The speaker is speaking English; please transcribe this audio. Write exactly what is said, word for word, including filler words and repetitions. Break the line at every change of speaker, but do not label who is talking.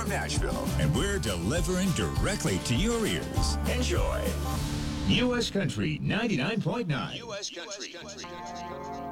from Nashville.
And we're delivering directly to your ears.
Enjoy.
U S Country ninety-nine point nine.
U S Country.